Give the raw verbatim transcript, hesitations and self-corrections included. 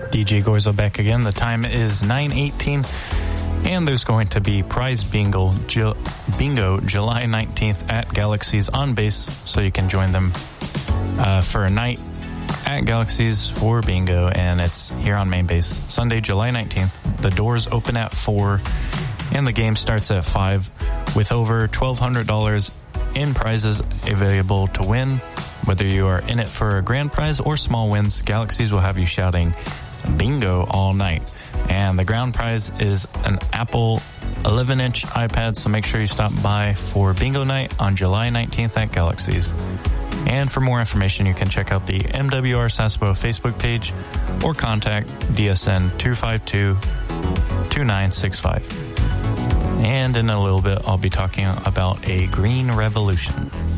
D J Gorzo back again. The time is nine eighteen, and there's going to be prize bingo, Ju- bingo July nineteenth at Galaxies on base, so you can join them uh, for a night at Galaxies for bingo, and it's here on main base. Sunday, July nineteenth. The doors open at four, and the game starts at five, with over twelve hundred dollars in prizes available to win. Whether you are in it for a grand prize or small wins, Galaxies will have you shouting bingo all night. And the ground prize is an Apple eleven inch iPad, so make sure you stop by for bingo night on July nineteenth at Galaxies. And for more information, you can check out the M W R Sasebo Facebook page or contact D S N two five two, two nine six five. And in a little bit, I'll be talking about a green revolution.